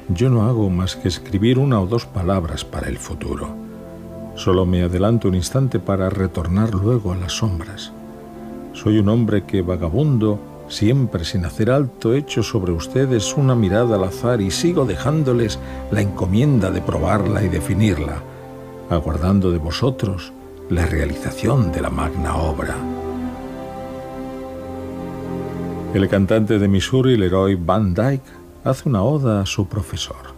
Yo no hago más que escribir una o dos palabras para el futuro. Solo me adelanto un instante para retornar luego a las sombras. Soy un hombre que vagabundo, siempre sin hacer alto, echo sobre ustedes una mirada al azar y sigo dejándoles la encomienda de probarla y definirla, aguardando de vosotros la realización de la magna obra. El cantante de Missouri, Leroy Van Dyke, hace una oda a su profesor.